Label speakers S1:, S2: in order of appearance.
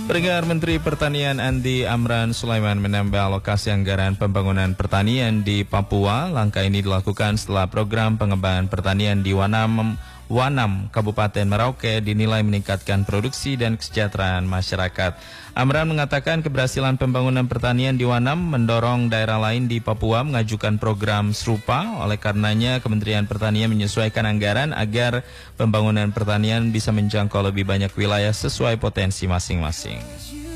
S1: Pendengar, Menteri Pertanian Andi Amran Sulaiman menambah alokasi anggaran pembangunan pertanian di Papua. Langkah ini dilakukan setelah program pengembangan pertanian di Wanam, Kabupaten Merauke dinilai meningkatkan produksi dan kesejahteraan masyarakat. Amran mengatakan keberhasilan pembangunan pertanian di Wanam mendorong daerah lain di Papua mengajukan program serupa. Oleh karenanya, Kementerian Pertanian menyesuaikan anggaran agar pembangunan pertanian bisa menjangkau lebih banyak wilayah sesuai potensi masing-masing.